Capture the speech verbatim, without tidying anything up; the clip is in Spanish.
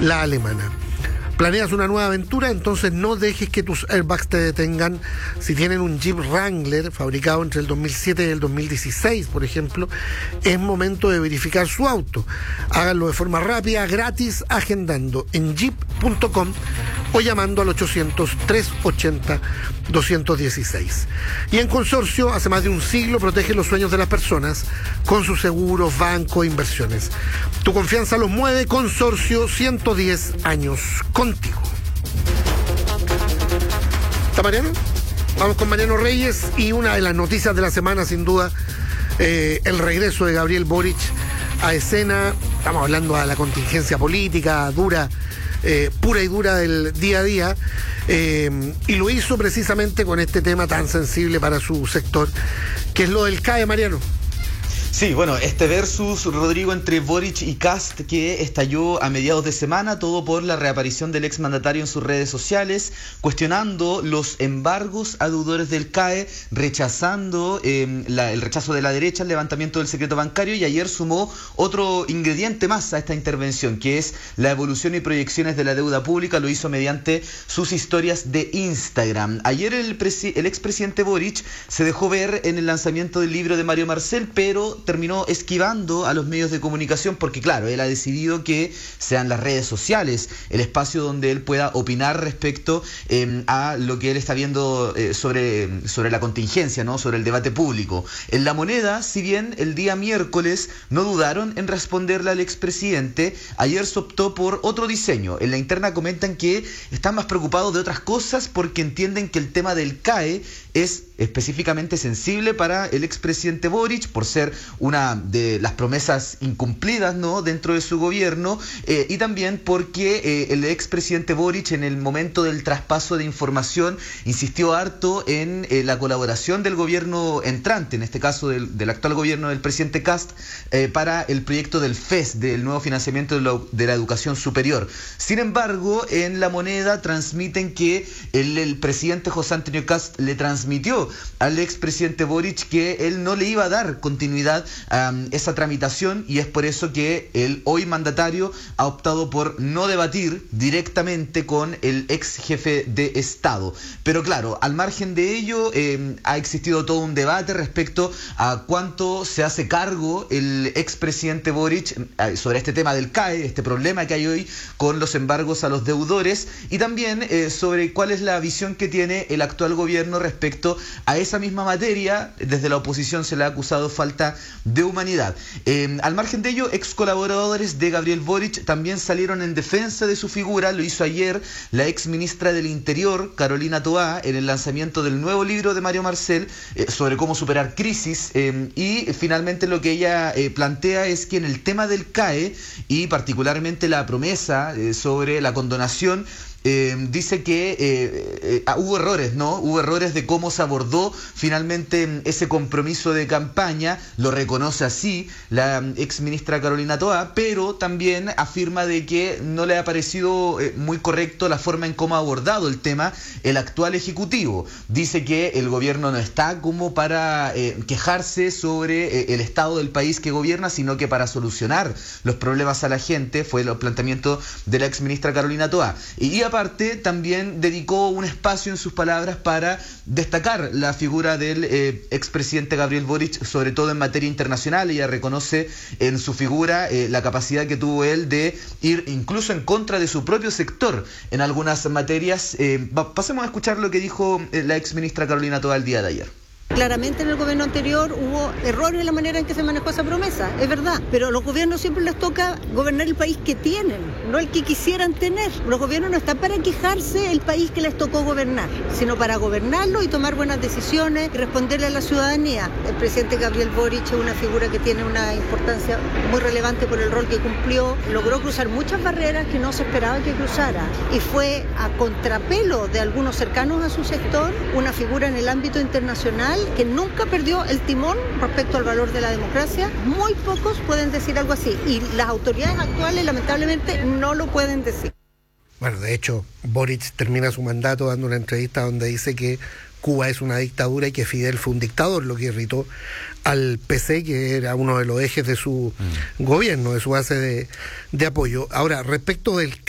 la alemana. ¿Planeas una nueva aventura? Entonces no dejes que tus airbags te detengan. Si tienen un Jeep Wrangler fabricado entre el dos mil siete y el dos mil dieciséis, por ejemplo, es momento de verificar su auto. Háganlo de forma rápida, gratis, agendando en jeep punto com o llamando al ochocientos, trescientos ochenta, doscientos dieciséis. Y en Consorcio, hace más de un siglo, protege los sueños de las personas con sus seguros, bancos, inversiones. Tu confianza los mueve. Consorcio, ciento diez años contigo. ¿Está Mariano? Vamos con Mariano Reyes y una de las noticias de la semana, sin duda, eh, el regreso de Gabriel Boric a escena. Estamos hablando de la contingencia política dura, eh, pura y dura del día a día, eh, y lo hizo precisamente con este tema tan sensible para su sector, que es lo del C A E, Mariano. Sí, bueno, este versus, Rodrigo, entre Boric y Kast que estalló a mediados de semana, todo por la reaparición del exmandatario en sus redes sociales, cuestionando los embargos a deudores del C A E, rechazando eh, la, el rechazo de la derecha, el levantamiento del secreto bancario, y ayer sumó otro ingrediente más a esta intervención, que es la evolución y proyecciones de la deuda pública. Lo hizo mediante sus historias de Instagram. Ayer el, presi- el expresidente Boric se dejó ver en el lanzamiento del libro de Mario Marcel, pero terminó esquivando a los medios de comunicación porque, claro, él ha decidido que sean las redes sociales el espacio donde él pueda opinar respecto eh, a lo que él está viendo eh, sobre, sobre la contingencia, ¿no? Sobre el debate público. En La Moneda, si bien el día miércoles no dudaron en responderle al expresidente, ayer se optó por otro diseño. En la interna comentan que están más preocupados de otras cosas porque entienden que el tema del C A E es específicamente sensible para el expresidente Boric por ser una de las promesas incumplidas, ¿no?, dentro de su gobierno, eh, y también porque eh, el expresidente Boric, en el momento del traspaso de información, insistió harto en eh, la colaboración del gobierno entrante, en este caso del, del actual gobierno del presidente Kast, eh, para el proyecto del F E S, del nuevo financiamiento de la, de la educación superior. Sin embargo, en La Moneda transmiten que el, el presidente José Antonio Kast le transmitió al expresidente Boric que él no le iba a dar continuidad a um, esa tramitación, y es por eso que el hoy mandatario ha optado por no debatir directamente con el ex jefe de Estado. Pero claro, al margen de ello, eh, ha existido todo un debate respecto a cuánto se hace cargo el expresidente Boric eh, sobre este tema del C A E, este problema que hay hoy con los embargos a los deudores, y también eh, sobre cuál es la visión que tiene el actual gobierno respecto a esa misma materia. Desde la oposición se le ha acusado falta de humanidad. Eh, al margen de ello, ex colaboradores de Gabriel Boric también salieron en defensa de su figura. Lo hizo ayer la ex ministra del Interior, Carolina Toá, en el lanzamiento del nuevo libro de Mario Marcel eh, sobre cómo superar crisis, eh, y finalmente lo que ella eh, plantea es que en el tema del C A E y particularmente la promesa eh, sobre la condonación, Eh, dice que eh, eh, hubo errores, ¿no? Hubo errores de cómo se abordó finalmente ese compromiso de campaña. Lo reconoce así la ex ministra Carolina Toá, pero también afirma de que no le ha parecido eh, muy correcto la forma en cómo ha abordado el tema el actual ejecutivo. Dice que el gobierno no está como para eh, quejarse sobre eh, el estado del país que gobierna, sino que para solucionar los problemas a la gente. Fue el planteamiento de la ex ministra Carolina Toá. Y, y aparte, también dedicó un espacio en sus palabras para destacar la figura del eh, expresidente Gabriel Boric, sobre todo en materia internacional. Ella reconoce en su figura eh, la capacidad que tuvo él de ir incluso en contra de su propio sector en algunas materias. Eh, pasemos a escuchar lo que dijo eh, la ex ministra Carolina Toá el día de ayer. Claramente en el gobierno anterior hubo errores en la manera en que se manejó esa promesa, es verdad, pero a los gobiernos siempre les toca gobernar el país que tienen, no el que quisieran tener. Los gobiernos no están para quejarse del país que les tocó gobernar, sino para gobernarlo y tomar buenas decisiones y responderle a la ciudadanía. El presidente Gabriel Boric es una figura que tiene una importancia muy relevante por el rol que cumplió, logró cruzar muchas barreras que no se esperaba que cruzara, y fue a contrapelo de algunos cercanos a su sector, una figura en el ámbito internacional que nunca perdió el timón respecto al valor de la democracia. Muy pocos pueden decir algo así, y las autoridades actuales lamentablemente no lo pueden decir. Bueno, de hecho, Boric termina su mandato dando una entrevista donde dice que Cuba es una dictadura y que Fidel fue un dictador, lo que irritó al P C, que era uno de los ejes de su mm. gobierno, de su base de, de apoyo. Ahora, respecto del